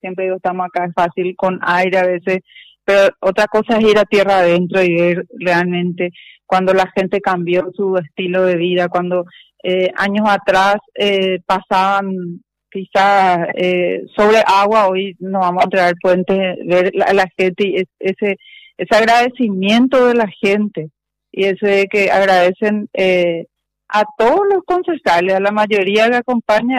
siempre digo, estamos acá, es fácil con aire a veces, pero otra cosa es ir a tierra adentro y ver realmente cuando la gente cambió su estilo de vida, cuando años atrás pasaban quizás sobre agua, hoy nos vamos a tirar puentes, ver a la gente y ese agradecimiento de la gente y ese que agradecen a todos los concejales, a la mayoría que acompaña,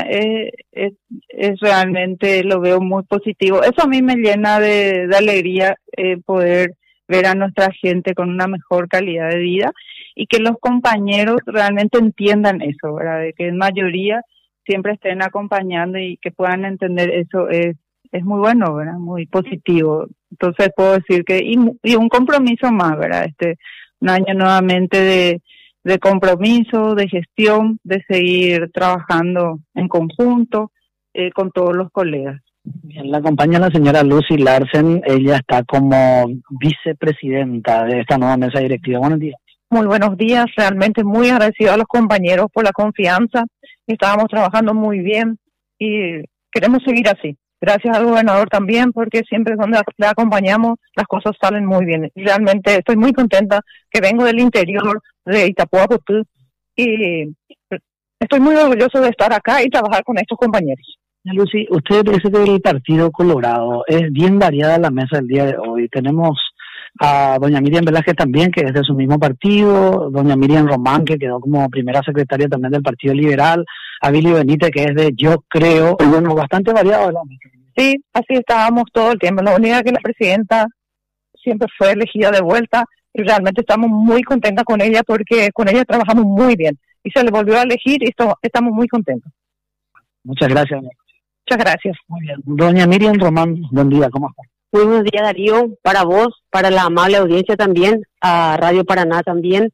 es realmente, lo veo muy positivo. Eso a mí me llena de alegría, poder ver a nuestra gente con una mejor calidad de vida y que los compañeros realmente entiendan eso, ¿verdad? De que en mayoría siempre estén acompañando y que puedan entender eso es muy bueno, ¿verdad? Muy positivo. Entonces puedo decir que, y un compromiso más, ¿verdad? Un año nuevamente de compromiso, de gestión, de seguir trabajando en conjunto con todos los colegas. Bien, la acompaña la señora Lucy Larsen, ella está como vicepresidenta de esta nueva mesa directiva. Buenos días. Muy buenos días, realmente muy agradecido a los compañeros por la confianza, estábamos trabajando muy bien y queremos seguir así. Gracias al gobernador también, porque siempre donde le acompañamos las cosas salen muy bien. Realmente estoy muy contenta que vengo del interior de Itapuaputú y estoy muy orgulloso de estar acá y trabajar con estos compañeros. Lucy, usted es del Partido Colorado, es bien variada la mesa del día de hoy. Tenemos a doña Miriam Velázquez también, que es de su mismo partido, doña Miriam Román, que quedó como primera secretaria también del Partido Liberal, a Billy Benítez, que es de Yo Creo, y bueno, bastante variado la mesa. Sí, así estábamos todo el tiempo. La única que la presidenta siempre fue elegida de vuelta y realmente estamos muy contentas con ella porque con ella trabajamos muy bien y se le volvió a elegir y estamos muy contentos. Muchas gracias. Muchas gracias. Muy bien. Doña Miriam Román, buen día, ¿cómo está? Muy buenos días, Darío, para vos, para la amable audiencia también, a Radio Paraná también,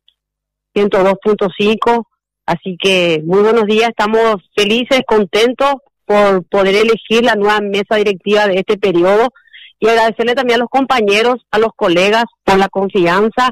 102.5, así que muy buenos días, estamos felices, contentos por poder elegir la nueva mesa directiva de este periodo y agradecerle también a los compañeros, a los colegas por la confianza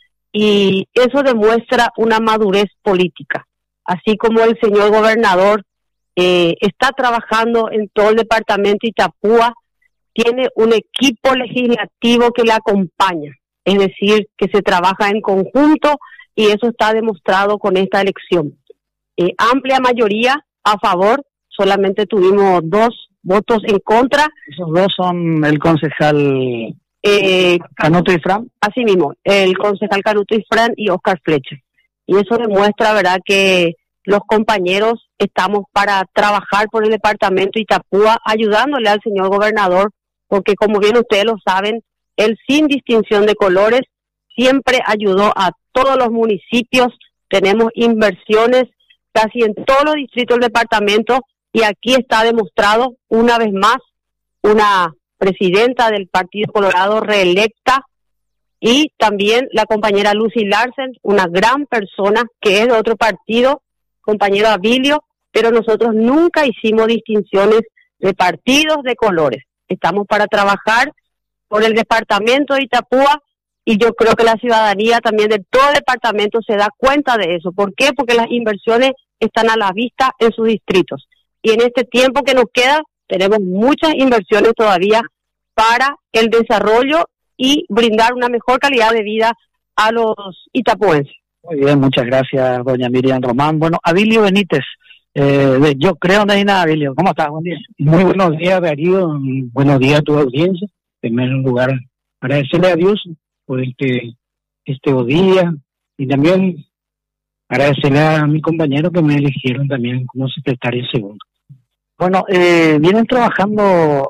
y eso demuestra una madurez política, así como el señor gobernador está trabajando en todo el departamento Itapúa, tiene un equipo legislativo que le acompaña, es decir, que se trabaja en conjunto y eso está demostrado con esta elección. Amplia mayoría a favor, solamente tuvimos 2 votos en contra. Esos 2 son el concejal Canuto y Fran. Así mismo, el concejal Canuto y Fran y Oscar Flecha. Y eso demuestra, ¿verdad?, que los compañeros estamos para trabajar por el departamento Itapúa, ayudándole al señor gobernador, porque como bien ustedes lo saben, él sin distinción de colores siempre ayudó a todos los municipios, tenemos inversiones casi en todos los distritos del departamento y aquí está demostrado una vez más una presidenta del Partido Colorado reelecta y también la compañera Lucy Larsen, una gran persona que es de otro partido, compañero Abilio, pero nosotros nunca hicimos distinciones de partidos, de colores. Estamos para trabajar por el departamento de Itapúa y yo creo que la ciudadanía también de todo el departamento se da cuenta de eso. ¿Por qué? Porque las inversiones están a la vista en sus distritos. Y en este tiempo que nos queda, tenemos muchas inversiones todavía para el desarrollo y brindar una mejor calidad de vida a los itapuenses. Muy bien, muchas gracias, doña Miriam Román. Bueno, Abilio Benítez, Yo Creo, no hay nada, Abilio. ¿Cómo estás? Buen día. Muy buenos días, Darío. Buenos días a tu audiencia. En primer lugar, agradecerle a Dios por este día y también agradecerle a mi compañero que me eligieron también como secretario segundo. Bueno, vienen trabajando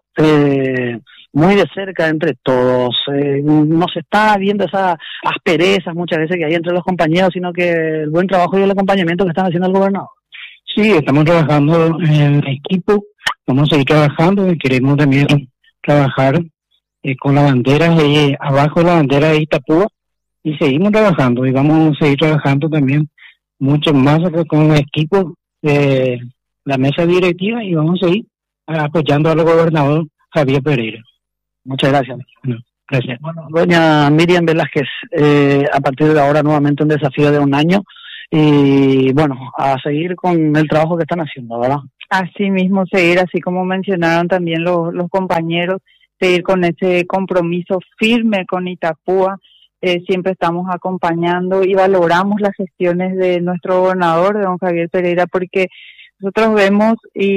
muy de cerca entre todos. No se está viendo esas asperezas muchas veces que hay entre los compañeros, sino que el buen trabajo y el acompañamiento que están haciendo el gobernador. Sí, estamos trabajando en equipo, vamos a seguir trabajando y queremos también trabajar con la bandera, abajo de la bandera de Itapúa, y seguimos trabajando y vamos a seguir trabajando también mucho más con el equipo de la mesa directiva y vamos a seguir apoyando al gobernador Javier Pereira. Muchas gracias. Bueno, gracias. Bueno, doña Miriam Velázquez, a partir de ahora nuevamente un desafío de un año y bueno, a seguir con el trabajo que están haciendo, ¿verdad? Así mismo seguir, así como mencionaron también los compañeros, seguir con ese compromiso firme con Itapúa. Siempre estamos acompañando y valoramos las gestiones de nuestro gobernador, de don Javier Pereira, porque nosotros vemos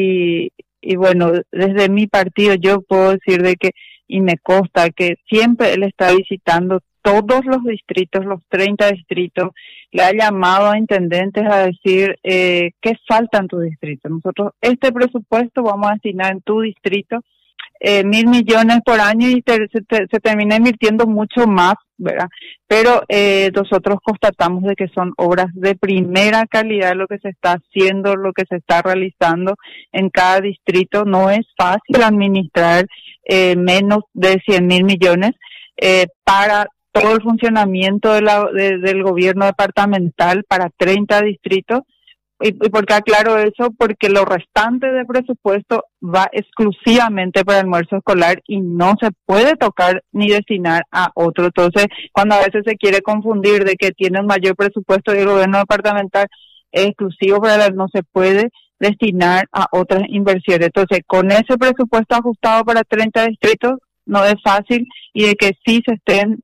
y bueno, desde mi partido yo puedo decir de que, y me consta que siempre él está visitando todos los distritos, los 30 distritos, le ha llamado a intendentes a decir qué falta en tu distrito. Nosotros este presupuesto vamos a destinar en tu distrito 1.000 millones por año y se termina invirtiendo mucho más, ¿verdad? Pero nosotros constatamos de que son obras de primera calidad lo que se está haciendo, lo que se está realizando en cada distrito. No es fácil administrar menos de 100.000 millones para todo el funcionamiento del gobierno departamental para 30 distritos. ¿Y por qué aclaro eso? Porque lo restante de presupuesto va exclusivamente para almuerzo escolar y no se puede tocar ni destinar a otro. Entonces, cuando a veces se quiere confundir de que tiene un mayor presupuesto del gobierno departamental exclusivo para no se puede destinar a otras inversiones. Entonces, con ese presupuesto ajustado para 30 distritos, no es fácil, y de que sí se estén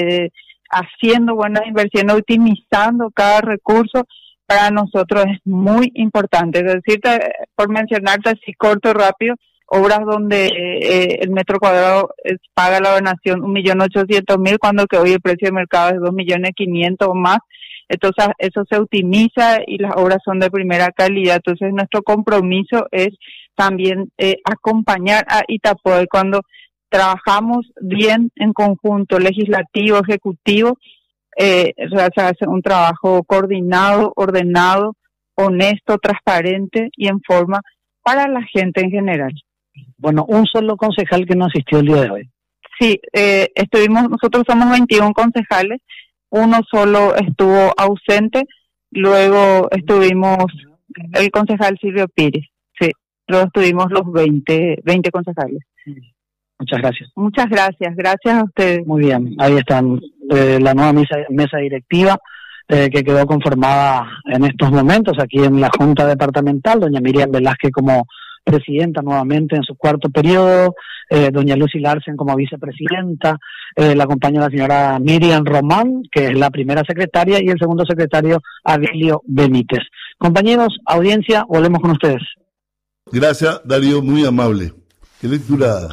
haciendo buenas inversiones, optimizando cada recurso, para nosotros es muy importante. Es decir, por mencionarte así corto y rápido, obras donde el metro cuadrado paga la gobernación 1.800.000, cuando que hoy el precio de mercado es 2.500.000 o más. Entonces eso se optimiza y las obras son de primera calidad. Entonces nuestro compromiso es también acompañar a Itapúa, y cuando trabajamos bien en conjunto, legislativo, ejecutivo, se hace un trabajo coordinado, ordenado, honesto, transparente y en forma para la gente en general. Bueno, un solo concejal que no asistió el día de hoy. Sí, nosotros somos 21 concejales, uno solo estuvo ausente, luego estuvimos el concejal Silvio Pires, sí, luego estuvimos los 20 concejales. Muchas gracias. Muchas gracias, gracias a ustedes. Muy bien, ahí están la nueva mesa directiva que quedó conformada en estos momentos aquí en la Junta Departamental, doña Miriam Velázquez como presidenta nuevamente en su cuarto periodo, doña Lucy Larsen como vicepresidenta, la acompaña la señora Miriam Román, que es la primera secretaria, y el segundo secretario, Abilio Benítez. Compañeros, audiencia, volvemos con ustedes. Gracias, Darío, muy amable. ¿Qué lectura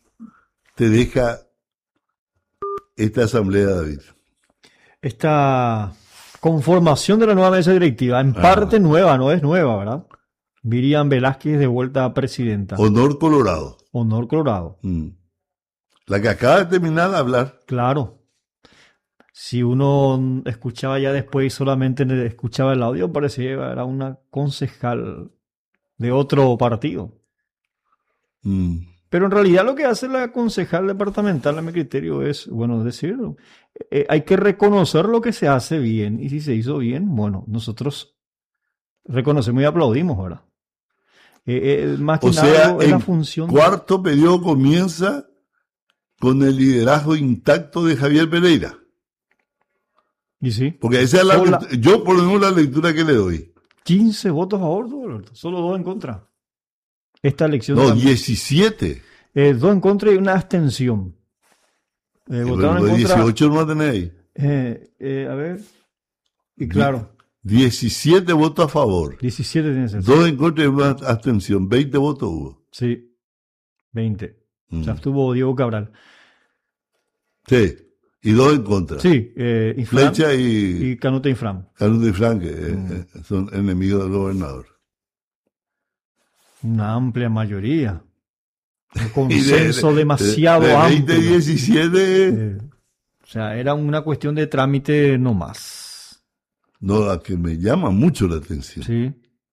te deja esta asamblea, David? Esta conformación de la nueva mesa directiva, en parte nueva, no es nueva, ¿verdad? Miriam Velázquez de vuelta a presidenta. Honor Colorado. Honor Colorado. La que acaba de terminar de hablar. Claro. Si uno escuchaba ya después y solamente escuchaba el audio, parecía que era una concejal de otro partido. Pero en realidad lo que hace la concejal departamental, a mi criterio, es, bueno, decirlo, hay que reconocer lo que se hace bien, y si se hizo bien, bueno, nosotros reconocemos y aplaudimos, ¿verdad? Más que nada es la función. Cuarto periodo comienza con el liderazgo intacto de Javier Pereira. ¿Y sí? Porque esa es yo por lo menos la lectura que le doy. 15 votos a favor, solo 2 en contra. Esta elección. No, 17. 2 en contra y una abstención. Votaron en contra. 18 no tenéis. A ver. Y claro. 17 votos a favor. 17 tiene que ser. 2 en contra y una abstención. 20 votos hubo. Sí. 20. O sea, estuvo Diego Cabral. Sí. Y 2 en contra. Sí. Flecha y Canuto Infram. Canuto Infram, que son enemigos del gobernador. Una amplia mayoría. Un consenso demasiado amplio. 2017. O sea, era una cuestión de trámite no más. No, la que me llama mucho la atención. Sí.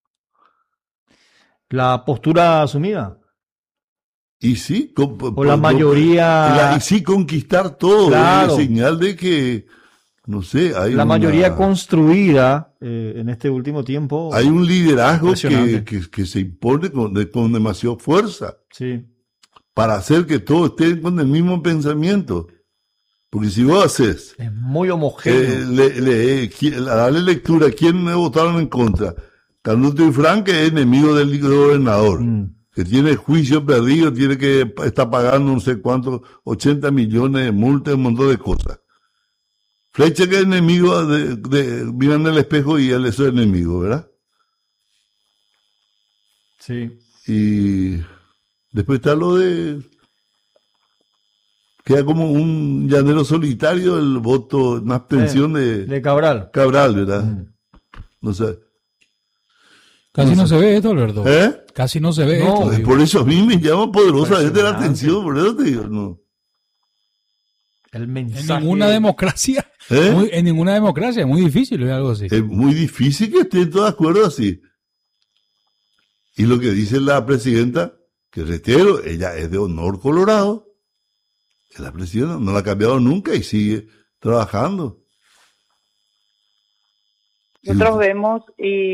La postura asumida. Y sí, por la mayoría. Y sí, conquistar todo. Claro. Señal de que, no sé, hay la mayoría construida en este último tiempo. Hay un liderazgo que se impone con demasiada fuerza. Sí. Para hacer que todos estén con el mismo pensamiento. Porque si vos haces... Es muy homogéneo. Darle lectura a quién me votaron en contra. Canuto Ifrán, que es enemigo del gobernador, que tiene juicio perdido, tiene que está pagando no sé cuántos, 80 millones de multas, un montón de cosas. Flecha, que es enemigo mira en el espejo y él es su enemigo, ¿verdad? Sí. Y después está lo de... Queda como un llanero solitario el voto, una abstención de Cabral. Cabral, ¿verdad? No sé. Casi no se ve esto, Alberto. ¿Eh? Casi no se ve esto. Por eso a mí me llama poderosamente la atención, por eso te digo, no. El mensaje. En ninguna democracia, en ninguna democracia es muy difícil ver algo así. Es muy difícil que estén todos de acuerdo así. Y lo que dice la presidenta, que reitero, ella es de honor colorado, es la presidenta, no la ha cambiado nunca y sigue trabajando. Nosotros vemos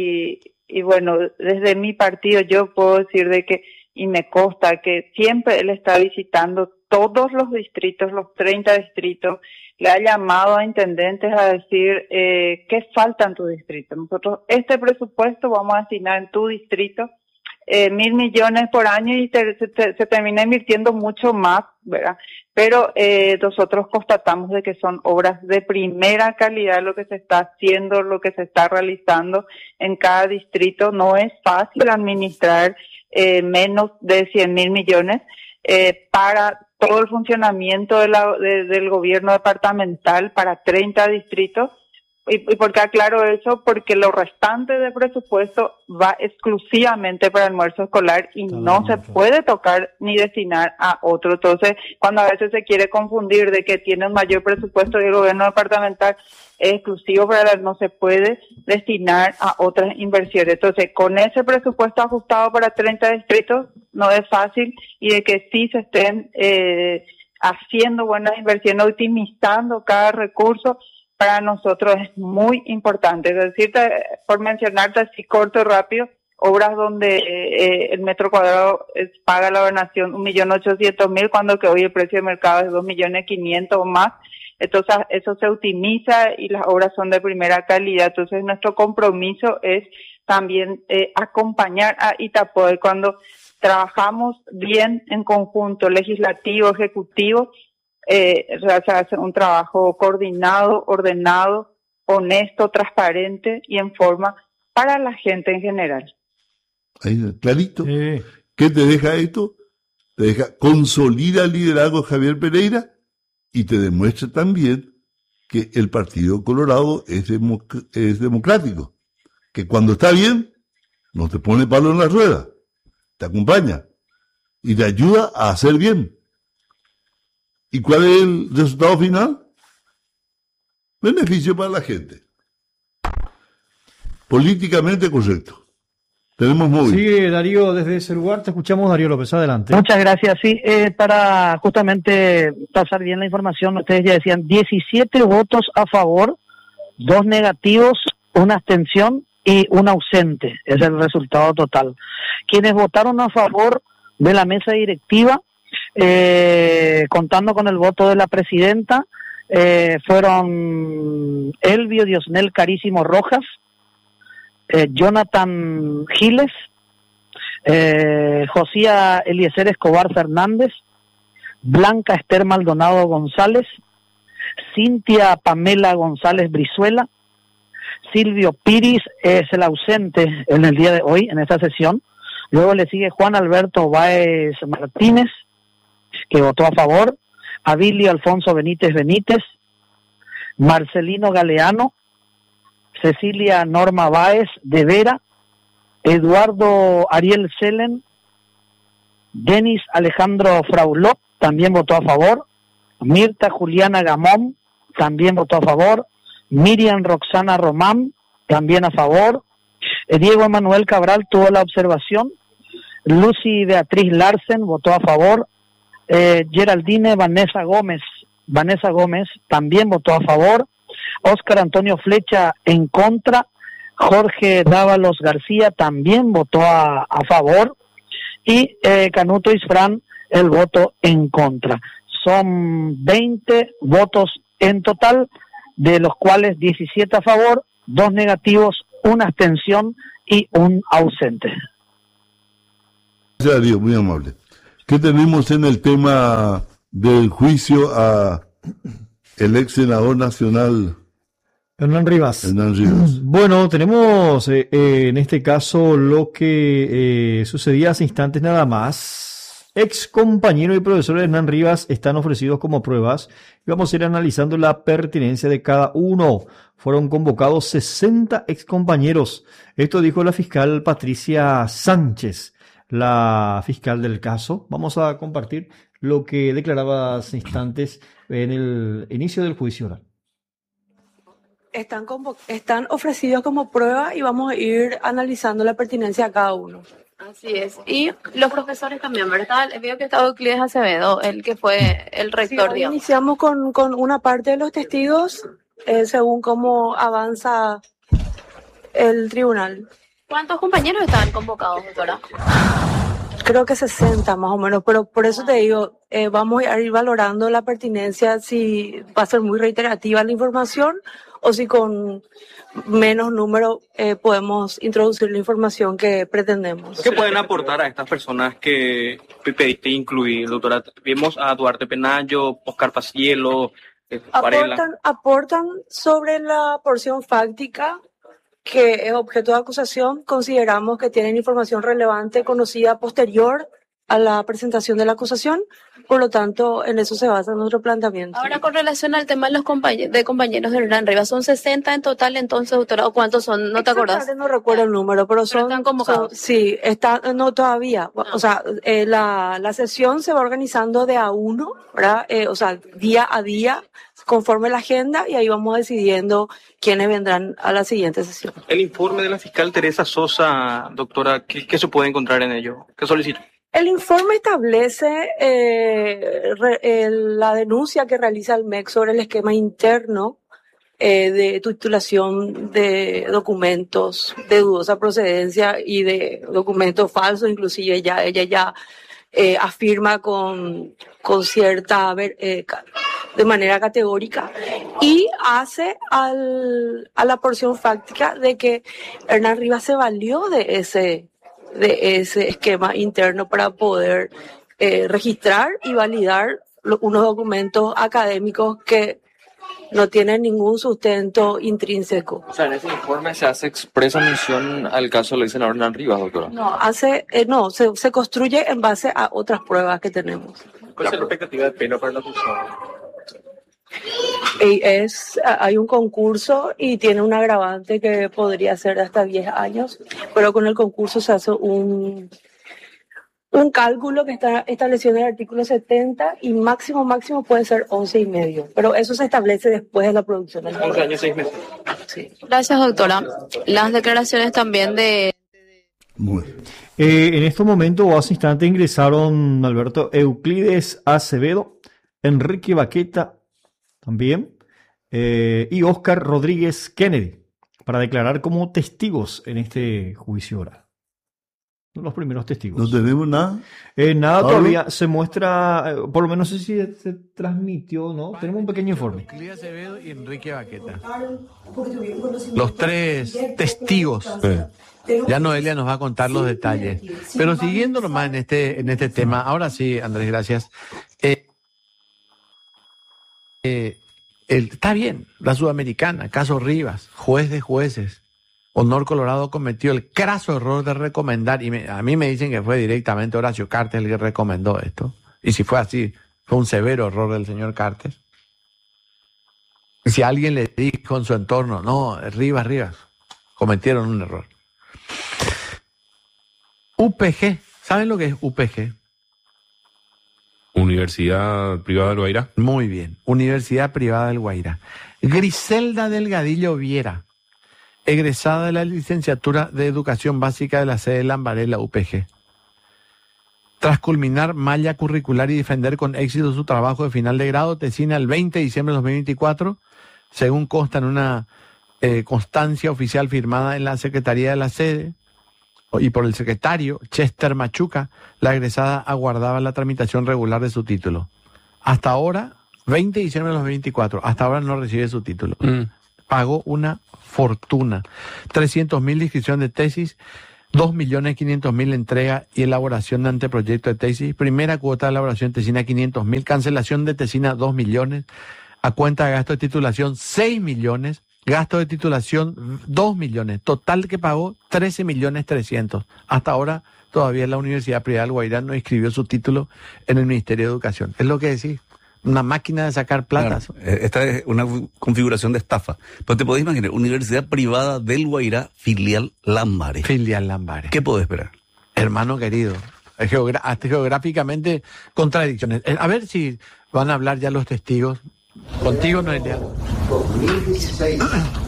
y bueno, desde mi partido yo puedo decir de que, y me consta que siempre él está visitando todos los distritos, los 30 distritos, le ha llamado a intendentes a decir qué falta en tu distrito. Nosotros este presupuesto vamos a asignar en tu distrito 1.000 millones por año y se termina invirtiendo mucho más, ¿verdad? Pero nosotros constatamos de que son obras de primera calidad lo que se está haciendo, lo que se está realizando en cada distrito. No es fácil administrar menos de 100.000 millones para todo el funcionamiento del gobierno departamental para 30 distritos. ¿Y por qué aclaro eso? Porque lo restante de presupuesto va exclusivamente para almuerzo escolar y no se puede tocar ni destinar a otro. Entonces, cuando a veces se quiere confundir de que tiene un mayor presupuesto del gobierno departamental es exclusivo para no se puede destinar a otras inversiones. Entonces, con ese presupuesto ajustado para 30 distritos no es fácil, y de que sí se estén haciendo buenas inversiones, optimizando cada recurso, para nosotros es muy importante. Es decir, por mencionarte así corto y rápido, obras donde el metro cuadrado paga la gobernación 1.800.000, cuando que hoy el precio de mercado es 2.500.000 o más. Entonces eso se optimiza y las obras son de primera calidad. Entonces nuestro compromiso es también acompañar a Itapuã. Cuando trabajamos bien en conjunto, legislativo, ejecutivo, se hace un trabajo coordinado, ordenado, honesto, transparente y en forma para la gente en general. Ahí, clarito. ¿Qué te deja esto? Te deja consolida el liderazgo de Javier Pereira y te demuestra también que el Partido Colorado es democrático. Que cuando está bien, no te pone palo en la rueda, te acompaña y te ayuda a hacer bien. ¿Y cuál es el resultado final? Beneficio para la gente. Políticamente correcto. Tenemos móvil. Sí, Darío, desde ese lugar te escuchamos. Darío López, adelante. Muchas gracias. Sí, para justamente pasar bien la información, ustedes ya decían 17 votos a favor, 2 negativos, una abstención y un ausente. Es el resultado total. Quienes votaron a favor de la mesa directiva, contando con el voto de la presidenta, fueron Elvio Diosnel Carísimo Rojas, Jonathan Giles, Josía Eliezer Escobar Fernández, Blanca Esther Maldonado González, Cintia Pamela González Brizuela, Silvio Piris es el ausente en el día de hoy, en esta sesión. Luego le sigue Juan Alberto Báez Martínez, que votó a favor, Abilio Alfonso Benítez Benítez, Marcelino Galeano, Cecilia Norma Báez de Vera, Eduardo Ariel Selen, Denis Alejandro Fraulot, también votó a favor, Mirta Juliana Gamón, también votó a favor, Miriam Roxana Román, también a favor, Diego Emanuel Cabral tuvo la observación, Lucy Beatriz Larsen votó a favor, Geraldine Vanessa Gómez también votó a favor, Óscar Antonio Flecha en contra, Jorge Dávalos García también votó a favor, y Canuto Isfrán el voto en contra. Son 20 votos en total, de los cuales 17 a favor, 2 negativos, una abstención y un ausente. Gracias, Darío, muy amable. ¿Qué tenemos en el tema del juicio a el ex senador nacional Hernán Rivas? Hernán Rivas. Bueno, tenemos en este caso lo que sucedía hace instantes nada más. Ex compañero y profesor de Hernán Rivas están ofrecidos como pruebas y vamos a ir analizando la pertinencia de cada uno. Fueron convocados 60 ex compañeros. Esto dijo la fiscal Patricia Sánchez, la fiscal del caso. Vamos a compartir lo que declaraba hace instantes en el inicio del juicio oral. Están ofrecidos como prueba y vamos a ir analizando la pertinencia a cada uno. Así es. Y los profesores también, ¿verdad? Veo que está Euclides Acevedo, el que fue el rector, sí, iniciamos con una parte de los testigos, según cómo avanza el tribunal. ¿Cuántos compañeros estaban convocados, doctora? Creo que 60 más o menos, pero por eso te digo, vamos a ir valorando la pertinencia, si va a ser muy reiterativa la información o si con menos número podemos introducir la información que pretendemos. ¿Qué pueden aportar a estas personas que pediste incluir, doctora? Vimos a Duarte Penayo, Oscar Pacielo, Varela. Aportan sobre la porción fáctica que es objeto de acusación. Consideramos que tienen información relevante conocida posterior a la presentación de la acusación, por lo tanto, en eso se basa nuestro planteamiento. Ahora, con relación al tema de los compañeros de Hernán Rivas, ¿son 60 en total entonces, doctora? ¿O cuántos son? ¿No te acordás? No recuerdo el número, pero son... ¿Están convocados? Sí, no todavía. No. O sea, la sesión se va organizando de a uno, ¿verdad? O sea, día a día, conforme la agenda, y ahí vamos decidiendo quiénes vendrán a la siguiente sesión. El informe de la fiscal Teresa Sosa, doctora, ¿qué se puede encontrar en ello? ¿Qué solicita? El informe establece la denuncia que realiza el MEC sobre el esquema interno de titulación de documentos de dudosa procedencia y de documentos falsos. Inclusive ella ya afirma con cierta de manera categórica, y hace a la porción fáctica de que Hernán Rivas se valió de ese esquema interno para poder registrar y validar unos documentos académicos que no tienen ningún sustento intrínseco. O sea, en ese informe se hace expresa mención al caso del senador Hernán Rivas, doctora. No, se construye en base a otras pruebas que tenemos. ¿Cuál es la expectativa de pena para la acusada? Hay un concurso y tiene un agravante que podría ser de hasta 10 años, pero con el concurso se hace un cálculo que está establecido en el artículo 70 y máximo puede ser 11 y medio, pero eso se establece después de la producción del 11 años, 6 meses. Sí. Gracias, doctora. Las declaraciones también de... En estos momentos, hace instante, ingresaron Alberto Euclides Acevedo, Enrique Baqueta también, y Oscar Rodríguez Kennedy, para declarar como testigos en este juicio oral. Son los primeros testigos. ¿No tenemos nada? Nada todavía. Se muestra, por lo menos no sé si se transmitió, ¿no? Tenemos un pequeño informe. Euclides Acevedo y Enrique Baqueta. Los tres testigos. Sí. Ya Noelia nos va a contar los detalles. Pero siguiendo nomás en este tema, ahora sí, Andrés, gracias. Está bien, la Sudamericana, caso Rivas, juez de jueces. Honor Colorado cometió el craso error de recomendar, y a mí me dicen que fue directamente Horacio Cartes el que recomendó esto. Y si fue así, fue un severo error del señor Cartes. Y si alguien le dijo en su entorno, no, Rivas, cometieron un error. UPG, ¿saben lo que es UPG? Universidad Privada del Guairá. Muy bien, Universidad Privada del Guairá. Griselda Delgadillo Viera, egresada de la licenciatura de Educación Básica de la sede de Lambaré, la UPG. Tras culminar malla curricular y defender con éxito su trabajo de final de grado, tesina el 20 de diciembre de 2024, según consta en una constancia oficial firmada en la Secretaría de la sede y por el secretario Chester Machuca, la egresada aguardaba la tramitación regular de su título. Hasta ahora, 20 de diciembre de 2024, hasta ahora no recibe su título. pagó una fortuna. 300.000 inscripción de tesis, 2.500.000 entrega y elaboración de anteproyecto de tesis. Primera cuota de elaboración de tesina, 500.000. Cancelación de tesina, 2 millones. A cuenta de gasto de titulación, 6 millones. Gasto de titulación, 2 millones. Total que pagó, 13.300.000. Hasta ahora, todavía la Universidad Privada del Guairá no inscribió su título en el Ministerio de Educación. Es lo que decís. Una máquina de sacar plata. Claro, esta es una configuración de estafa. Pero te podés imaginar, Universidad Privada del Guairá, filial Lambaré. Filial Lambaré. ¿Qué podés esperar? Hermano querido, hasta geográficamente contradicciones. A ver si van a hablar ya los testigos. Contigo, Noelia. 2016.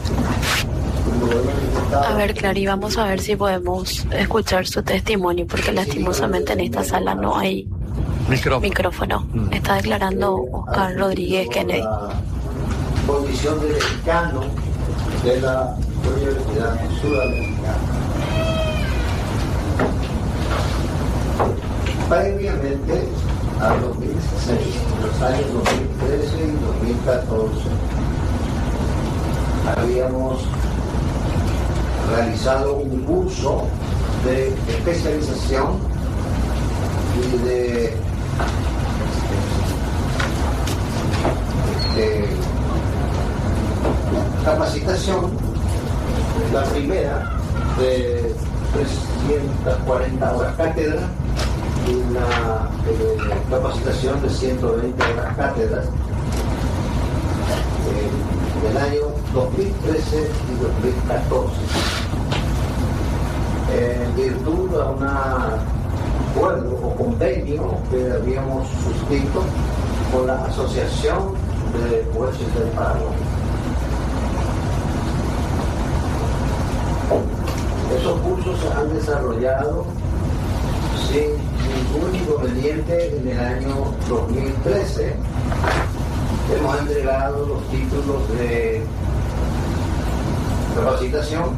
A ver, Clary, vamos a ver si podemos escuchar su testimonio, porque lastimosamente en esta sala no hay micrófono. Está declarando Oscar Rodríguez Kennedy. Condición de decano de la Universidad Sudamericana. Previamente a 2016, los años 2013 y 2014, habíamos realizado un curso de especialización y de capacitación, la primera de 340 horas cátedra y una capacitación de 120 horas cátedra en el año 2013 y 2014, en virtud de un acuerdo o convenio que habíamos suscrito con la Asociación de Jueces del Paraguay. Esos cursos se han desarrollado sin ningún inconveniente en el año 2013. Hemos entregado los títulos de capacitación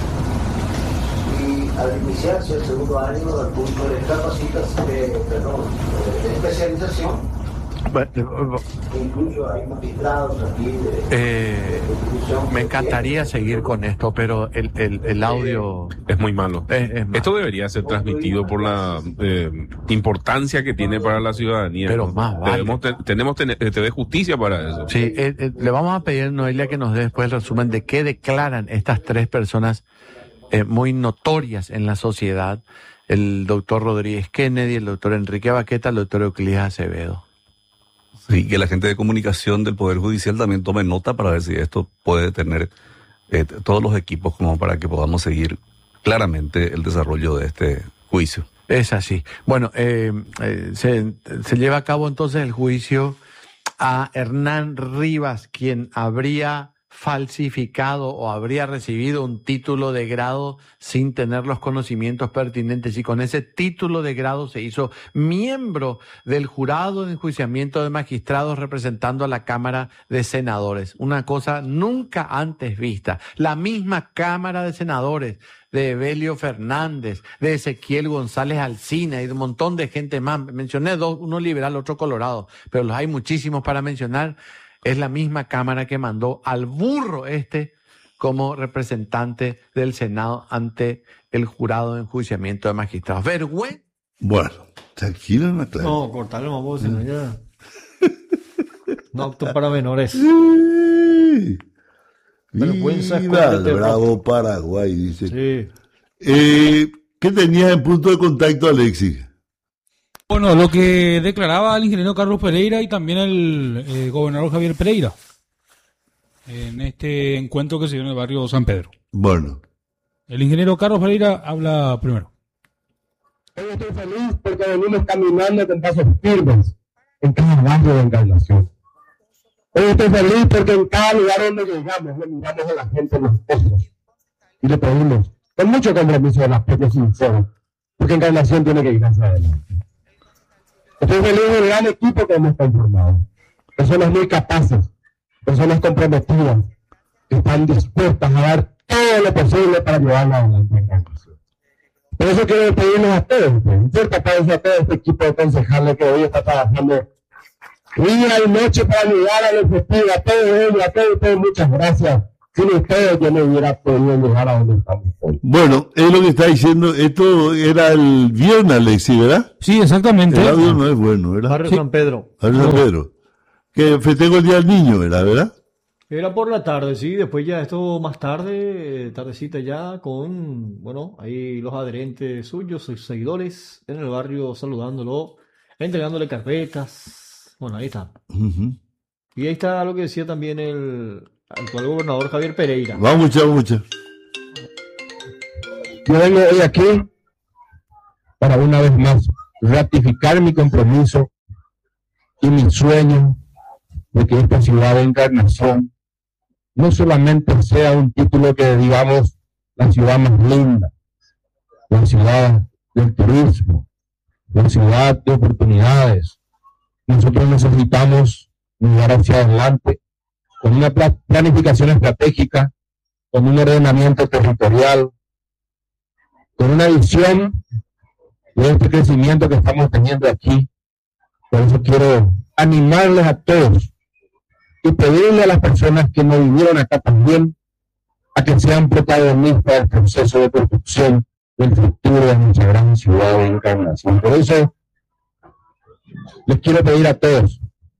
y al iniciarse el segundo año del curso de de especialización, incluso hay magistrados aquí me encantaría seguir con esto, pero el audio es muy malo. Esto debería ser transmitido por la importancia que tiene para la ciudadanía. Pero más vale. Tenemos TV Justicia para eso. Sí, le vamos a pedir, Noelia, que nos dé después el resumen de qué declaran estas tres personas muy notorias en la sociedad: el doctor Rodríguez Kennedy, el doctor Enrique Baqueta, el doctor Euclides Acevedo. Sí, que la gente de comunicación del Poder Judicial también tome nota para ver si esto puede tener todos los equipos como para que podamos seguir claramente el desarrollo de este juicio. Es así. Bueno, se lleva a cabo entonces el juicio a Hernán Rivas, quien habría falsificado o habría recibido un título de grado sin tener los conocimientos pertinentes, y con ese título de grado se hizo miembro del jurado de enjuiciamiento de magistrados representando a la Cámara de Senadores. Una cosa nunca antes vista. La misma Cámara de Senadores de Evelio Fernández, de Ezequiel González Alsina y de un montón de gente más. Mencioné dos, uno liberal, otro colorado, pero los hay muchísimos para mencionar. Es la misma Cámara que mandó al burro como representante del Senado ante el jurado de enjuiciamiento de magistrados. Vergüenza. Bueno, tranquilo, no, claro. No, cortarle más voz, sino ya. No apto para menores. Vergüenza. Viva el bravo Paraguay, dice. Sí. ¿Qué tenías en punto de contacto, Alexis? Bueno, lo que declaraba el ingeniero Carlos Pereira y también el gobernador Javier Pereira en este encuentro que se dio en el barrio San Pedro. Bueno. El ingeniero Carlos Pereira habla primero. Hoy estoy feliz porque venimos caminando con pasos firmes en cada barrio de Encarnación. Hoy estoy feliz porque en cada lugar donde llegamos le miramos a la gente en los ojos y le pedimos con mucho compromiso de las propias sinceras, porque Encarnación tiene que ir hacia adelante. Estoy feliz del gran equipo que hemos conformado. Personas muy capaces, personas comprometidas, que están dispuestas a dar todo lo posible para llevarla adelante en Encarnación. Por eso quiero pedirles a todos, un fuerte aplauso a todo este equipo de concejales que hoy está trabajando día y noche para ayudar al objetivo. A todos ellos, a todos ustedes, muchas gracias. Sin ustedes yo no hubiera podido llegar a donde estamos hoy. Bueno, es lo que está diciendo. Esto era el viernes, Alexis, ¿verdad? Sí, exactamente. El audio no es bueno, ¿verdad? Barrio Sí. San Pedro. Barrio San Pedro. Que festejo el Día del Niño, ¿verdad? Era por la tarde, sí, después ya esto más tarde, tardecita ya, con, bueno, ahí los adherentes suyos, sus seguidores, en el barrio saludándolo, entregándole carpetas, bueno, ahí está. Uh-huh. Y ahí está lo que decía también el actual gobernador Javier Pereira. Vamos, mucha. Yo vengo hoy aquí para una vez más ratificar mi compromiso y mi sueño de que esta ciudad de Encarnación no solamente sea un título que digamos la ciudad más linda, la ciudad del turismo, la ciudad de oportunidades. Nosotros necesitamos mirar hacia adelante con una planificación estratégica, con un ordenamiento territorial, con una visión de este crecimiento que estamos teniendo aquí. Por eso quiero animarles a todos y pedirle a las personas que no vivieron acá también a que sean protagonistas del proceso de construcción del futuro de nuestra gran ciudad de Encarnación. Por eso les quiero pedir a todos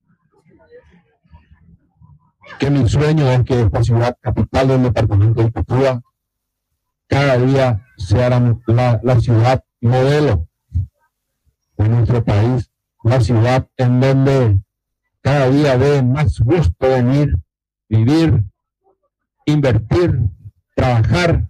que mi sueño es que esta ciudad capital del departamento de Itatúa cada día sea la ciudad modelo de nuestro país, la ciudad en donde cada día dé más gusto venir, vivir, invertir, trabajar,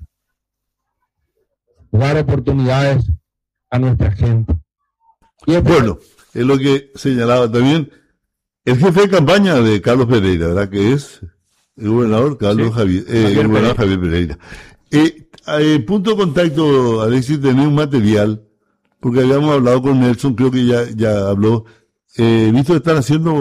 dar oportunidades a nuestra gente. Y bueno, es lo que señalaba también el jefe de campaña de Carlos Pereira, ¿verdad? Que es el gobernador Javier Pereira. Punto de contacto, Alexis, tenés un material, porque habíamos hablado con Nelson, creo que ya habló. Visto que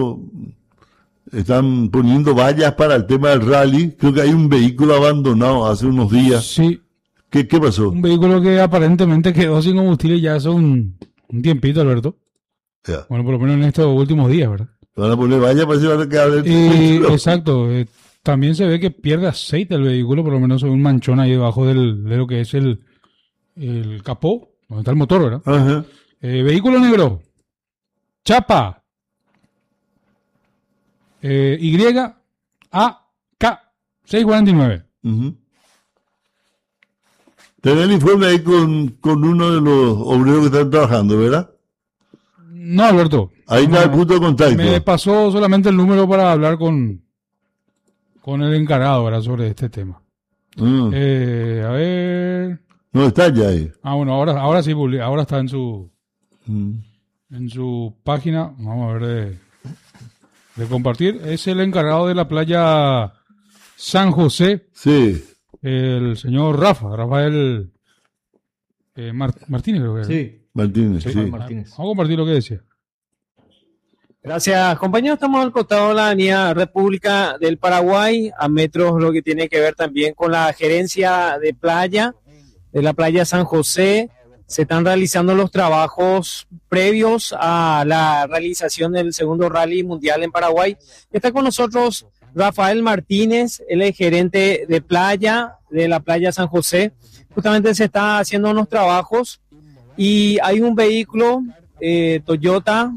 están poniendo vallas para el tema del rally. Creo que hay un vehículo abandonado hace unos días. Sí. ¿Qué pasó? Un vehículo que aparentemente quedó sin combustible ya hace un tiempito, Alberto. Ya. Bueno, por lo menos en estos últimos días, ¿verdad? Van a poner vallas para que quedar exacto. También se ve que pierde aceite el vehículo, por lo menos un manchón ahí debajo de lo que es el capó, donde está el motor, ¿verdad? Ajá. Vehículo negro. Chapa YAK 649. Uh-huh. Tenés el informe ahí con uno de los obreros que están trabajando, ¿verdad? No, Alberto. Ahí está el punto de contacto. Me pasó solamente el número para hablar con el encargado, ¿verdad? Sobre este tema. A ver. No está ya ahí. Bueno, ahora sí, ahora está en su página. Vamos a ver de compartir. Es el encargado de la playa San José. Sí. El señor Rafael Martínez, creo que era. Sí. Martínez, sí. Martínez. Vamos a compartir lo que decía. Gracias, compañeros. Estamos al costado de la avenida República del Paraguay, a metros lo que tiene que ver también con la gerencia de playa, de la playa San José. Se están realizando los trabajos previos a la realización del segundo rally mundial en Paraguay. Está con nosotros Rafael Martínez, él es gerente de playa, de la playa San José. Justamente se está haciendo unos trabajos y hay un vehículo Toyota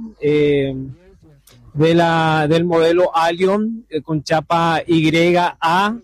del modelo Allion con chapa YAK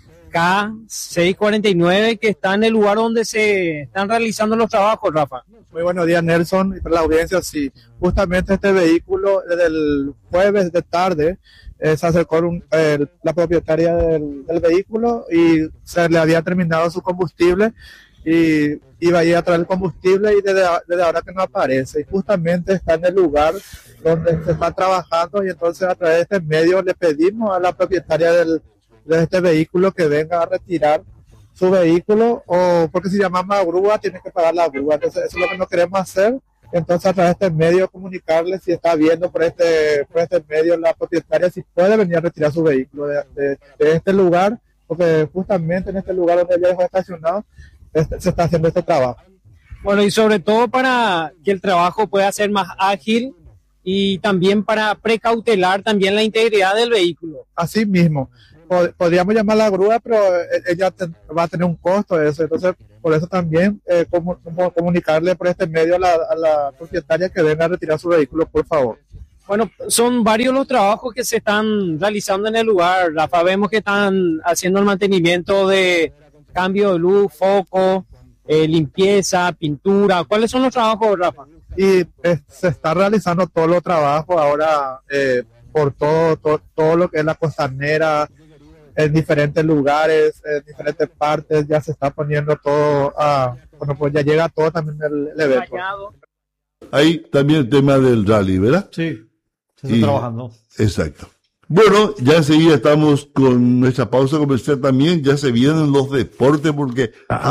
649 que está en el lugar donde se están realizando los trabajos, Rafa. Muy buenos días, Nelson, y para la audiencia. Sí, justamente este vehículo desde el jueves de tarde se acercó la propietaria del vehículo y se le había terminado su combustible y iba a ir a traer el combustible y desde ahora que no aparece. Y justamente está en el lugar donde se está trabajando y entonces a través de este medio le pedimos a la propietaria de este vehículo que venga a retirar su vehículo, o porque si llamamos a grúa tiene que pagar la grúa. Entonces eso es lo que no queremos hacer. Entonces a través de este medio comunicarle si está viendo por este medio la propietaria si puede venir a retirar su vehículo de este lugar, porque justamente en este lugar donde ella dejó estacionado se está haciendo este trabajo. Bueno, y sobre todo para que el trabajo pueda ser más ágil y también para precautelar también la integridad del vehículo. Así mismo, podríamos llamar a la grúa, pero ella va a tener un costo de eso. Entonces, por eso también comunicarle por este medio a la propietaria que venga a retirar su vehículo, por favor. Bueno, son varios los trabajos que se están realizando en el lugar. Rafa, vemos que están haciendo el mantenimiento de cambio de luz, foco, limpieza, pintura. ¿Cuáles son los trabajos, Rafa? Y se está realizando todos los trabajos ahora por todo lo que es la costanera, en diferentes lugares, en diferentes partes, ya se está poniendo todo, bueno, pues ya llega todo también el evento. Hay también el tema del rally, ¿verdad? Sí, se está trabajando. Exacto. Bueno, ya enseguida estamos con nuestra pausa comercial también, ya se vienen los deportes porque...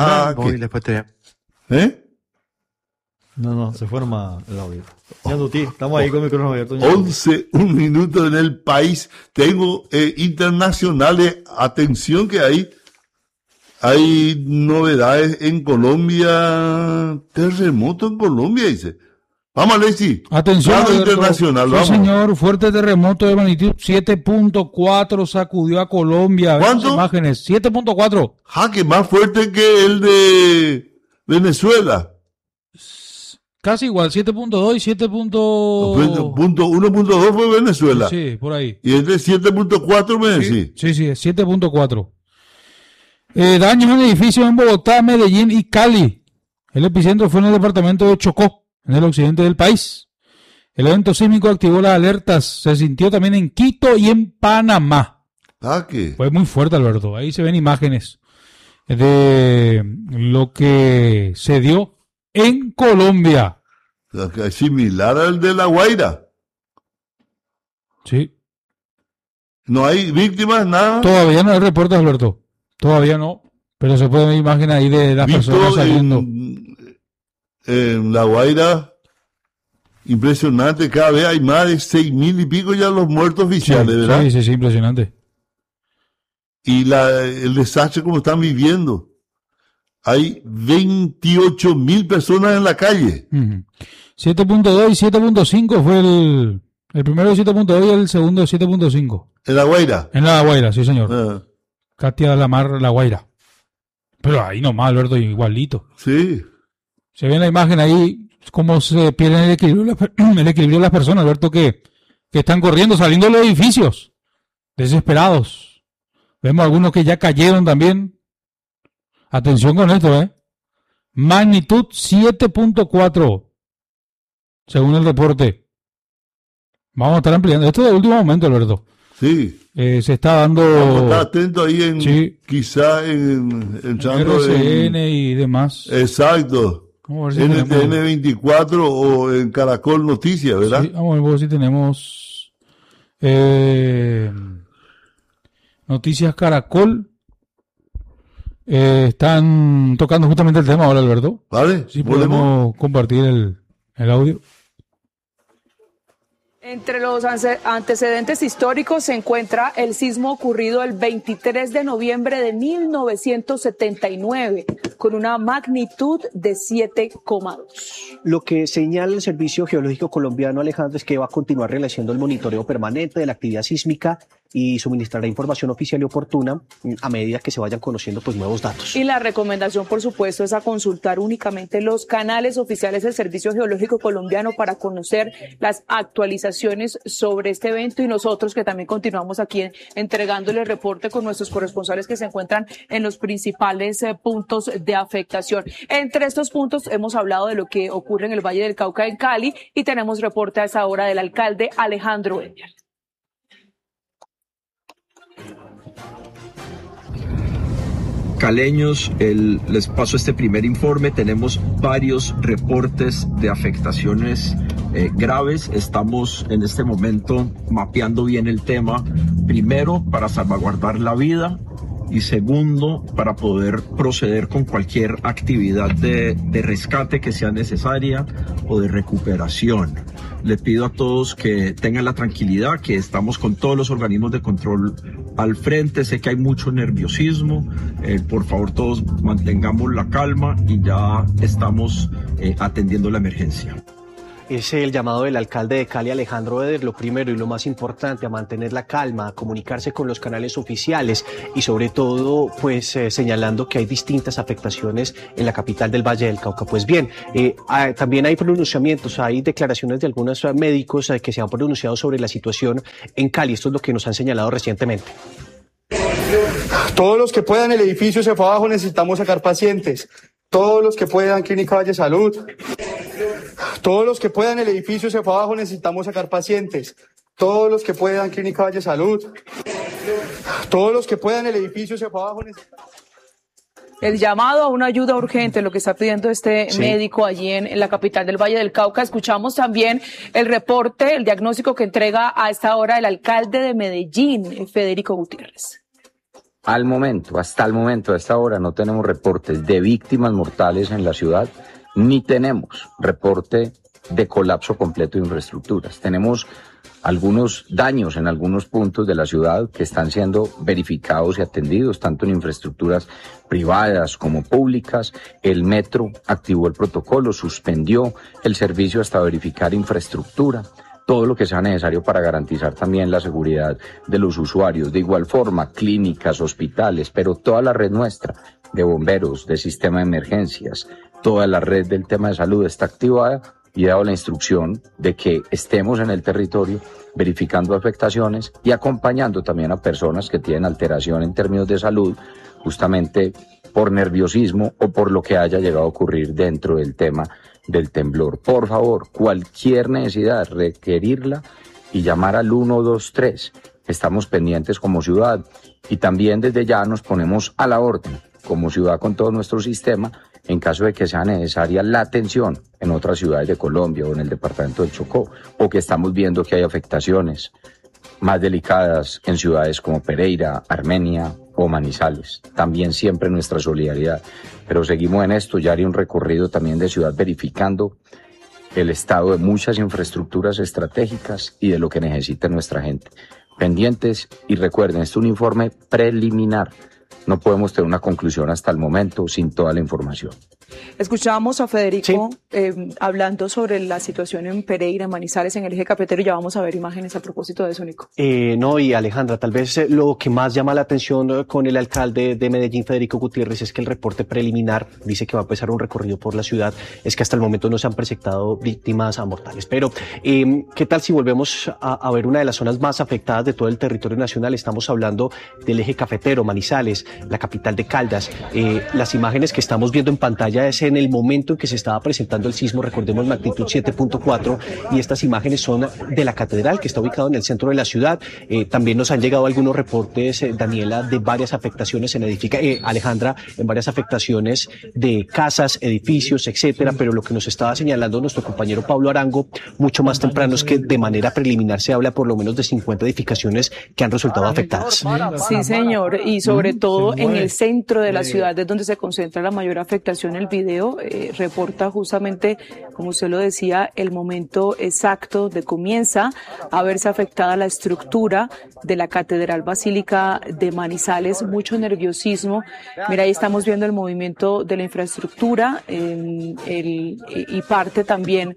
No, se forma el audio. Ya, Tuti, estamos ahí con el micrófono abierto. 11, un minuto en el país. Tengo internacionales. Atención que hay novedades en Colombia. Terremoto en Colombia, dice. Vamos, Alexis. Atención. Internacional, vamos. Señor, fuerte terremoto de magnitud 7.4 sacudió a Colombia. ¿Cuánto? Imágenes, 7.4. Que más fuerte que el de Venezuela. Casi igual, 7.2 y 1.2 fue Venezuela. Sí, por ahí. Y el de 7.4 me decís. Sí, 7.4. Daños en edificios en Bogotá, Medellín y Cali. El epicentro fue en el departamento de Chocó, en el occidente del país. El evento sísmico activó las alertas. Se sintió también en Quito y en Panamá. Fue muy fuerte, Alberto. Ahí se ven imágenes de lo que se dio en Colombia. Similar al de La Guaira. Sí. ¿No hay víctimas, nada? Todavía no hay reportes, Alberto. Todavía no. Pero se puede ver imágenes ahí de las personas saliendo. En La Guaira, impresionante. Cada vez hay más de 6.000 y pico ya los muertos oficiales, ¿verdad? Sí, impresionante. Y el desastre como están viviendo. Hay 28.000 personas en la calle. 7.2 y 7.5 fue el primero de 7.2 y el segundo de 7.5. ¿En La Guaira? En La Guaira, sí, señor. Katia de la Mar, La Guaira. Pero ahí nomás, Alberto, igualito. Sí. Se ve en la imagen ahí cómo se pierde el equilibrio de las personas, Alberto, que están corriendo, saliendo de los edificios, desesperados. Vemos algunos que ya cayeron también. Atención con esto, magnitud 7.4, según el reporte. Vamos a estar ampliando. Esto es de último momento, Alberto. Sí. Se está dando... Vamos a estar atentos ahí quizá entrando RCN y demás. Exacto. Vamos a ver si NTN 24 o en Caracol Noticias, ¿verdad? Sí, vamos a ver si tenemos Noticias Caracol. Están tocando justamente el tema ahora, Alberto. Vale. Sí, podemos compartir el audio. Entre los antecedentes históricos se encuentra el sismo ocurrido el 23 de noviembre de 1979, con una magnitud de 7,2. Lo que señala el Servicio Geológico Colombiano, Alejandro, es que va a continuar realizando el monitoreo permanente de la actividad sísmica y suministrará información oficial y oportuna a medida que se vayan conociendo nuevos datos. Y la recomendación, por supuesto, es a consultar únicamente los canales oficiales del Servicio Geológico Colombiano para conocer las actualizaciones sobre este evento, y nosotros que también continuamos aquí entregándole el reporte con nuestros corresponsales que se encuentran en los principales puntos de afectación. Entre estos puntos hemos hablado de lo que ocurre en el Valle del Cauca en Cali, y tenemos reporte a esa hora del alcalde Alejandro Eñar. Caleños, les paso este primer informe. Tenemos varios reportes de afectaciones graves. Estamos en este momento mapeando bien el tema, primero para salvaguardar la vida y segundo para poder proceder con cualquier actividad de rescate que sea necesaria o de recuperación. Le pido a todos que tengan la tranquilidad, que estamos con todos los organismos de control al frente. Sé que hay mucho nerviosismo. Por favor, todos mantengamos la calma y ya estamos atendiendo la emergencia. es el llamado del alcalde de Cali, Alejandro Eder, lo primero y lo más importante, a mantener la calma, a comunicarse con los canales oficiales y sobre todo, pues señalando que hay distintas afectaciones en la capital del Valle del Cauca. Pues bien, también hay pronunciamientos, hay declaraciones de algunos médicos que se han pronunciado sobre la situación en Cali. Esto es lo que nos han señalado recientemente. Todos los que puedan, el edificio se fue abajo, necesitamos sacar pacientes. Todos los que puedan, Clínica Valle Salud. Todos los que puedan, el edificio se fue abajo, necesitamos sacar pacientes. Todos los que puedan, Clínica Valle Salud. Todos los que puedan, el edificio se fue abajo, necesitamos... El llamado a una ayuda urgente, lo que está pidiendo este médico allí en la capital del Valle del Cauca. Escuchamos también el reporte, el diagnóstico que entrega a esta hora el alcalde de Medellín, Federico Gutiérrez. Al momento, hasta el momento, a esta hora, no tenemos reportes de víctimas mortales en la ciudad, ni tenemos reporte de colapso completo de infraestructuras. Tenemos algunos daños en algunos puntos de la ciudad que están siendo verificados y atendidos, tanto en infraestructuras privadas como públicas. El metro activó el protocolo, suspendió el servicio hasta verificar infraestructura, todo lo que sea necesario para garantizar también la seguridad de los usuarios. De igual forma, clínicas, hospitales, pero toda la red nuestra de bomberos, de sistema de emergencias, toda la red del tema de salud está activada y he dado la instrucción de que estemos en el territorio verificando afectaciones y acompañando también a personas que tienen alteración en términos de salud, justamente por nerviosismo o por lo que haya llegado a ocurrir dentro del tema del temblor. Por favor, cualquier necesidad, requerirla y llamar al 123. Estamos pendientes como ciudad y también desde ya nos ponemos a la orden como ciudad con todo nuestro sistema en caso de que sea necesaria la atención en otras ciudades de Colombia o en el departamento del Chocó, o que estamos viendo que hay afectaciones más delicadas en ciudades como Pereira, Armenia o Manizales. También siempre nuestra solidaridad. Pero seguimos en esto, ya haré un recorrido también de ciudad verificando el estado de muchas infraestructuras estratégicas y de lo que necesita nuestra gente. Pendientes y recuerden, este es un informe preliminar. No podemos tener una conclusión hasta el momento sin toda la información. Escuchábamos a Federico hablando sobre la situación en Pereira, en Manizales, en el eje cafetero, y ya vamos a ver imágenes a propósito de eso, Nico. No, y Alejandra, tal vez lo que más llama la atención con el alcalde de Medellín, Federico Gutiérrez, es que el reporte preliminar dice que va a empezar un recorrido por la ciudad, es que hasta el momento no se han presentado víctimas mortales. Pero, ¿qué tal si volvemos a ver una de las zonas más afectadas de todo el territorio nacional? Estamos hablando del eje cafetero, Manizales, la capital de Caldas. Las imágenes que estamos viendo en pantalla es en el momento en que se estaba presentando el sismo, recordemos magnitud 7.4, y estas imágenes son de la catedral que está ubicada en el centro de la ciudad. También nos han llegado algunos reportes, Daniela, de varias afectaciones en Alejandra, en varias afectaciones de casas, edificios, etcétera, pero lo que nos estaba señalando nuestro compañero Pablo Arango mucho más temprano es que de manera preliminar se habla por lo menos de 50 edificaciones que han resultado afectadas. Sí, señor, y sobre todo en el centro de la ciudad es donde se concentra la mayor afectación. El video reporta justamente, como usted lo decía, el momento exacto de comienza a verse afectada la estructura de la Catedral Basílica de Manizales, mucho nerviosismo. Mira, ahí estamos viendo el movimiento de la infraestructura y parte también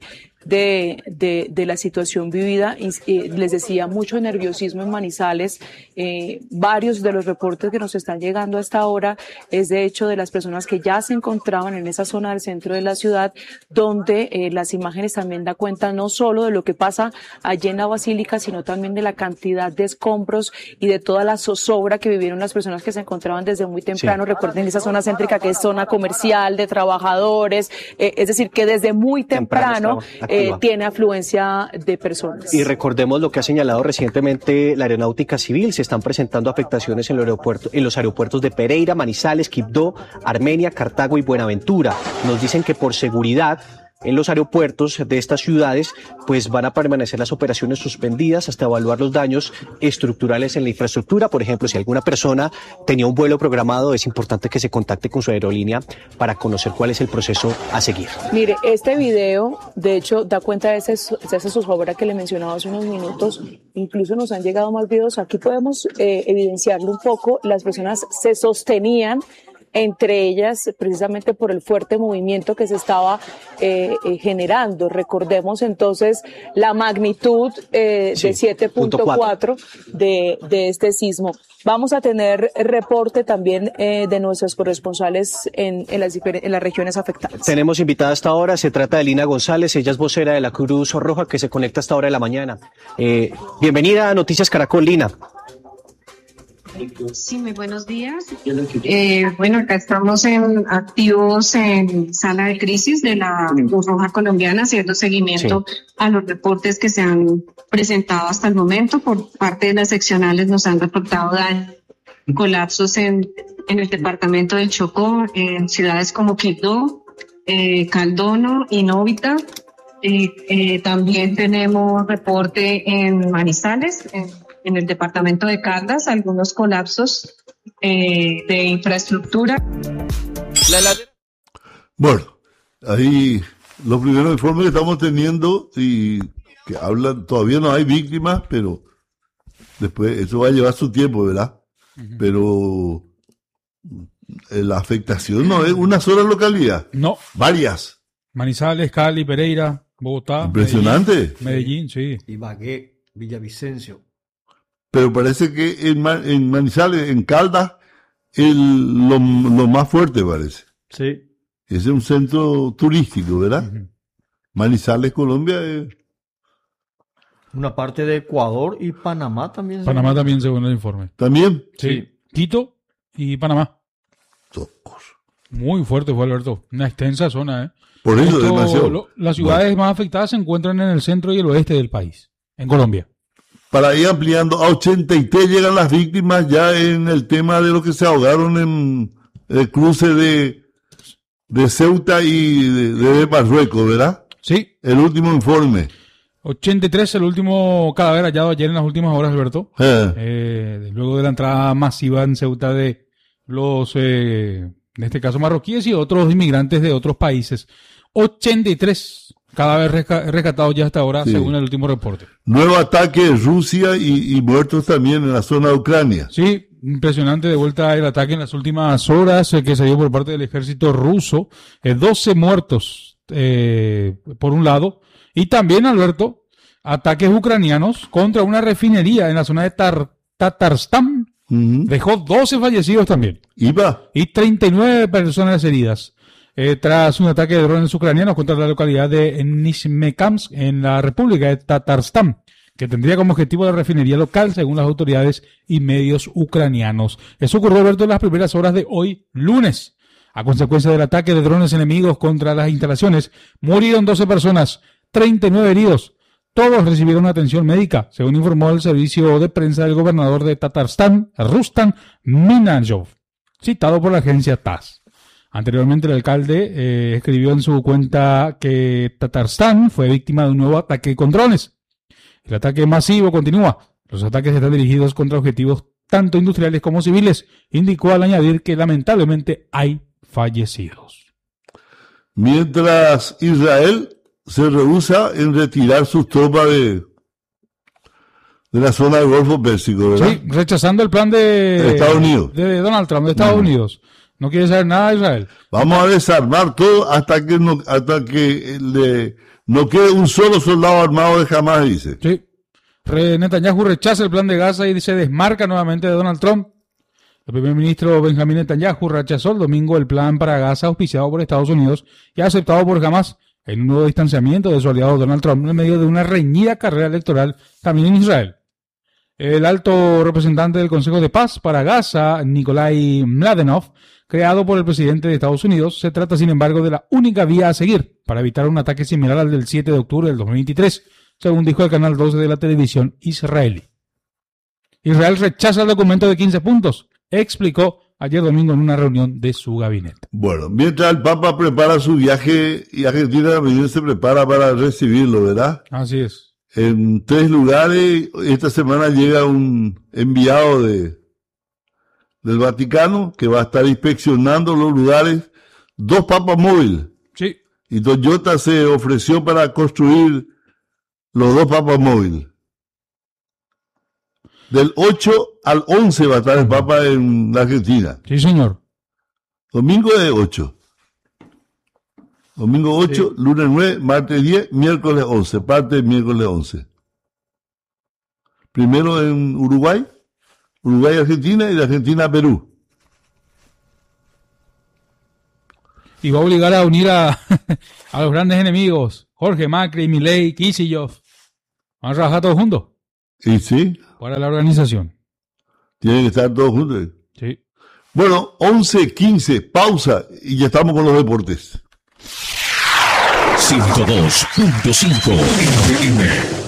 de la situación vivida. Les decía, mucho nerviosismo en Manizales. Varios de los reportes que nos están llegando hasta ahora es de hecho de las personas que ya se encontraban en esa zona del centro de la ciudad, donde las imágenes también dan cuenta no solo de lo que pasa allí en la Basílica, sino también de la cantidad de escombros y de toda la zozobra que vivieron las personas que se encontraban desde muy temprano. Sí. Recuerden esa zona céntrica que es zona comercial, de trabajadores, es decir, que desde muy temprano tiene afluencia de personas. Y recordemos lo que ha señalado recientemente la Aeronáutica Civil: se están presentando afectaciones en los aeropuertos de Pereira, Manizales, Quibdó, Armenia, Cartago y Buenaventura. Nos dicen que por seguridad en los aeropuertos de estas ciudades pues van a permanecer las operaciones suspendidas hasta evaluar los daños estructurales en la infraestructura. Por ejemplo, si alguna persona tenía un vuelo programado, es importante que se contacte con su aerolínea para conocer cuál es el proceso a seguir. Mire, este video de hecho da cuenta de esa zozobra que le mencionaba hace unos minutos. Incluso nos han llegado más videos. Aquí podemos evidenciarlo un poco. Las personas se sostenían entre ellas precisamente por el fuerte movimiento que se estaba generando. Recordemos entonces la magnitud de 7.4 de este sismo. Vamos a tener reporte también de nuestros corresponsales en las regiones afectadas. Tenemos invitada hasta ahora, se trata de Lina González, ella es vocera de la Cruz Roja que se conecta hasta ahora de la mañana. Bienvenida a Noticias Caracol, Lina. Sí, muy buenos días. Bueno, acá estamos activos en sala de crisis de la Cruz Roja Colombiana, haciendo seguimiento a los reportes que se han presentado hasta el momento. Por parte de las seccionales nos han reportado colapsos en el departamento del Chocó, en ciudades como Quibdó, Caldono y Novita. También tenemos reporte en Manizales, en el departamento de Caldas, algunos colapsos de infraestructura. Bueno, ahí los primeros informes que estamos teniendo y que hablan, todavía no hay víctimas, pero después eso va a llevar su tiempo, ¿verdad? Pero la afectación no es una sola localidad. No. Varias. Manizales, Cali, Pereira, Bogotá. Impresionante. Medellín, sí. Ibagué, Villavicencio. Pero parece que en Manizales, en Caldas, lo más fuerte parece. Sí. Ese es un centro turístico, ¿verdad? Manizales, Colombia. Una parte de Ecuador y Panamá también. Panamá también, según el informe. ¿También? Sí. Quito y Panamá. Muy fuerte fue, Alberto. Una extensa zona, ¿eh? Por eso, demasiado. Las ciudades más afectadas se encuentran en el centro y el oeste del país, en Colombia. Para ir ampliando, a 83 llegan las víctimas ya en el tema de los que se ahogaron en el cruce de Ceuta y de Marruecos, ¿verdad? Sí. El último informe. 83, el último cadáver hallado ayer en las últimas horas, Alberto. Luego de la entrada masiva en Ceuta de los, en este caso marroquíes y otros inmigrantes de otros países. 83 cadáveres rescatados ya hasta ahora, según el último reporte. Nuevo ataque de Rusia y muertos también en la zona de Ucrania. Sí, impresionante de vuelta el ataque en las últimas horas que se dio por parte del ejército ruso. 12 muertos por un lado. Y también, Alberto, ataques ucranianos contra una refinería en la zona de Tatarstan. Dejó 12 fallecidos también. Y 39 personas heridas. Tras un ataque de drones ucranianos contra la localidad de Nizhnekamsk en la República de Tatarstan, que tendría como objetivo la refinería local, según las autoridades y medios ucranianos. Eso ocurrió, Alberto, en las primeras horas de hoy, lunes. A consecuencia del ataque de drones enemigos contra las instalaciones, murieron 12 personas, 39 heridos. Todos recibieron atención médica, según informó el servicio de prensa del gobernador de Tatarstan, Rustam Minajov, citado por la agencia TASS. Anteriormente, el alcalde escribió en su cuenta que Tatarstan fue víctima de un nuevo ataque con drones. El ataque masivo continúa. Los ataques están dirigidos contra objetivos tanto industriales como civiles, indicó al añadir que lamentablemente hay fallecidos. Mientras Israel se rehúsa en retirar sus tropas de la zona del Golfo Pérsico, ¿verdad? Sí, rechazando el plan de Estados Unidos. De Donald Trump, de Estados Unidos. No quiere saber nada de Israel. Vamos a desarmar todo hasta que no quede un solo soldado armado de Hamás, dice. Sí. Netanyahu rechaza el plan de Gaza y se desmarca nuevamente de Donald Trump. El primer ministro Benjamín Netanyahu rechazó el domingo el plan para Gaza auspiciado por Estados Unidos y aceptado por Hamás en un nuevo distanciamiento de su aliado Donald Trump en medio de una reñida carrera electoral también en Israel. El alto representante del Consejo de Paz para Gaza, Nikolai Mladenov, creado por el presidente de Estados Unidos, se trata, sin embargo, de la única vía a seguir para evitar un ataque similar al del 7 de octubre del 2023, según dijo el canal 12 de la televisión israelí. Israel rechaza el documento de 15 puntos, explicó ayer domingo en una reunión de su gabinete. Bueno, mientras el Papa prepara su viaje y Argentina también se prepara para recibirlo, ¿verdad? Así es. En 3 lugares, esta semana llega un enviado del Vaticano que va a estar inspeccionando los lugares, 2 papas móviles. Sí. Y Toyota se ofreció para construir los 2 papas móviles. Del 8 al 11 va a estar el Papa en la Argentina. Sí, señor. Domingo es 8. Domingo 8, sí. Lunes 9, martes 10, miércoles 11. Parte miércoles 11. Primero en Uruguay, Argentina y de Argentina a Perú. Y va a obligar a unir a los grandes enemigos, Jorge, Macri, Milei, Kicillof. ¿Van a trabajar todos juntos? Sí. Para la organización. Tienen que estar todos juntos. Sí. Bueno, 11:15, pausa y ya estamos con los deportes. 102.5 FM.